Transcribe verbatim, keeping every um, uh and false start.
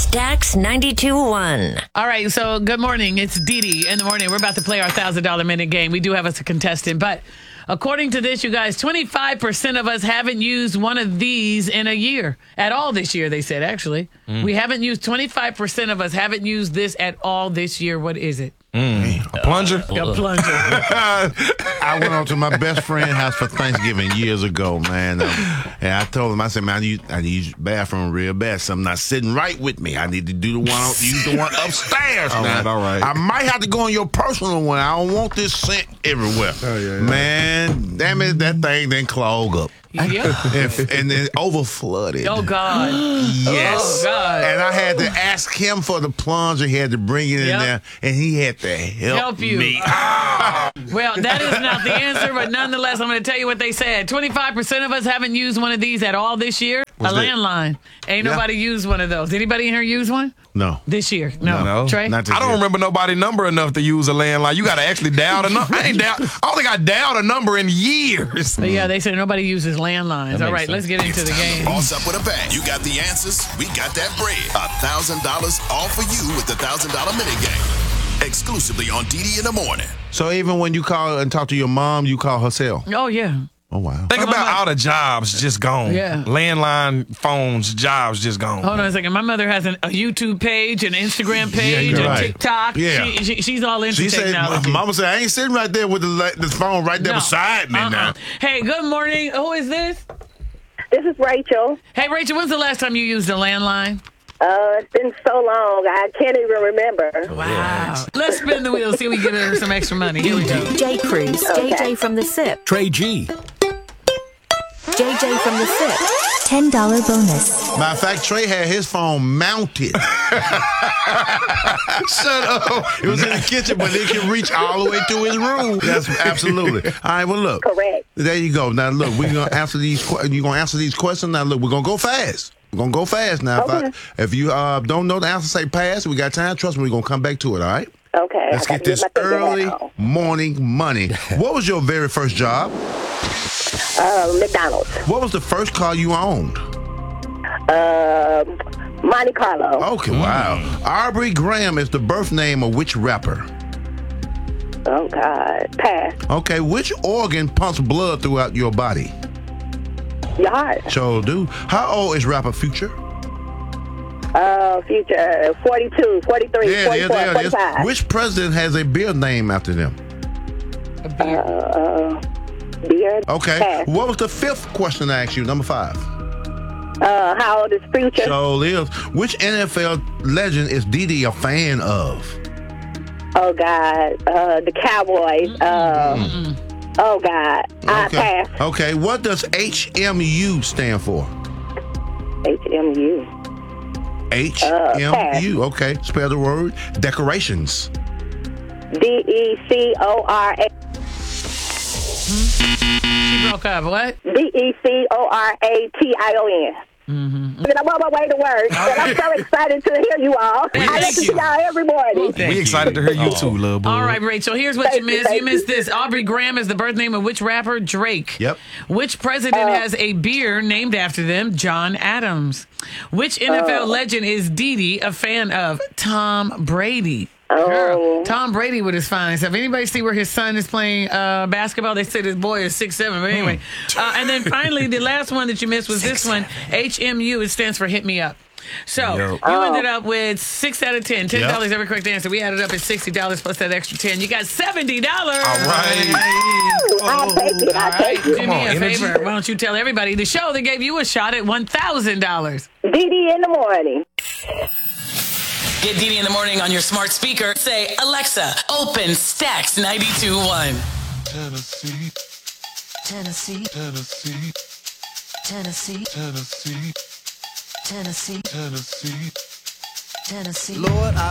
Stacks ninety-two point one. All right, so good morning. It's Dee Dee in the morning. We're about to play our one thousand dollars minute game. We do have us a contestant, but according to this, you guys, twenty-five percent of us haven't used one of these in a year. At all this year, they said, actually. Mm. We haven't used, twenty-five percent of us haven't used this at all this year. What is it? Mm. A plunger? A plunger. I went on to my best friend's house for Thanksgiving years ago, man. Um, and I told him, I said, man, I need, I need to use the bathroom real bad. Something not sitting right with me. I need to do the one, use the one upstairs. all now. right, all right. I might have to go on your personal one. I don't want this scent everywhere. Oh, yeah, yeah. Man, damn it, that thing then clog up. Yep. and, and then over flooded. Oh, God. Yes. Oh, God. And I had to ask him for the plunger. He had to bring it in Yep. there, and he had to help, Help you. me. Well, that is not the answer, but nonetheless, I'm going to tell you what they said. twenty-five percent of us haven't used one of these at all this year. What's a that? landline. Ain't Yeah. nobody used one of those. Anybody in here use one? No. This year? No. No. Trey? Not this I don't year. remember nobody number enough to use a landline. You got to actually dial the number. I ain't dial. I don't think I dialed a number in years. But yeah, they said nobody uses landlines. All right, let's get into the game. Boss up with a bang. You got the answers. We got that bread. A thousand dollars all for you with the thousand dollar minute game. Exclusively on D D in the morning. So even when you call and talk to your mom, you call her cell? Oh, yeah. Oh, wow. Think about all the jobs just gone. Yeah. Landline phones, jobs just gone. Hold on a second. My mother has an, a YouTube page, an Instagram page, you're a right. TikTok. Yeah. She, she, she's all into She said, technology. Mama said, I ain't sitting right there with the, la- the phone right there No. beside me Uh-uh. now. Hey, good morning. Who is this? This is Rachel. Hey, Rachel, when's the last time you used a landline? Uh, it's been so long, I can't even remember. Wow. Let's spin the wheel, see if we can get her some extra money. Here we go. J. Cruz, Okay. J J from the S I P. Trey G. J J from the S I P. ten dollars bonus. Matter of fact, Trey had his phone mounted. Shut up. It was in the kitchen, but it can reach all the way to his room. That's absolutely. All right, well, look. Correct. There you go. Now, look, we're going to answer these que- You're going to answer these questions. Now, look, we're going to go fast. We're going to go fast now. Okay. If, I, if you uh, don't know the answer, say pass. We got time. Trust me, we're going to come back to it, all right? Okay. Let's I get gotta this my thinking hat early on. morning money. What was your very first job? Uh, McDonald's. What was the first car you owned? Uh, Monte Carlo. Okay, wow. Aubrey Graham is the birth name of which rapper? Oh, God. Pass. Okay, which organ pumps blood throughout your body? Your heart. So do. How old is rapper Future? Uh, future. forty-two, forty-three, Yeah, yeah, forty-four, there it is. forty-five. Which president has a beer named after them? Uh, beard. Okay. Pass. What was the fifth question I asked you? Number five. Uh, how old is Future? So lives. Which N F L legend is Dee Dee a fan of? Oh, God. Uh, the Cowboys. Uh, oh, God. I Okay. pass. Okay. What does H M U stand for? H M U. H Uh, M U. Okay. Spell the word. Decorations. D E C O R A. She broke up. What? D E C O R A T I O N. Mm-hmm. And I'm on my way to work. And I'm so excited to hear you all. I Thank listen you. to y'all every morning. Thank We excited to hear you too, little boy. All right, Rachel, here's what Thank you you, missed. You thank missed you. this. Aubrey Graham is the birth name of which rapper? Drake. Yep. Which president has a beer named after them? John Adams. Which N F L legend is Dee Dee a fan of? Tom Brady. Girl, Tom Brady with his fine stuff. Anybody see where his son is playing uh, basketball? They said his boy is six seven. But anyway, uh, and then finally, the last one that you missed was this one. H M U. It stands for Hit Me Up. So Yep. you ended up with six out of ten. Ten Yep. dollars every correct answer. We added up at sixty dollars plus that extra ten. You got seventy dollars. All right. I'll take it. I'll take Do it. me on, a energy. favor. Why don't you tell everybody the show that gave you a shot at one thousand dollars? D D in the morning. Get Dee Dee in the morning on your smart speaker. Say, Alexa, open Stacks ninety-two point one. Tennessee, Tennessee, Tennessee, Tennessee, Tennessee, Tennessee, Tennessee. Tennessee. Lord, I